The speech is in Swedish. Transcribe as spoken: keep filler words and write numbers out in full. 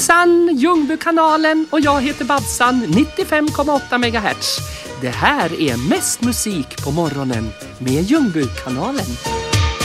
Hejsan, Ljungbykanalen och jag heter Babsan, nittiofem komma åtta megahertz. Det här är mest musik på morgonen med Ljungbykanalen.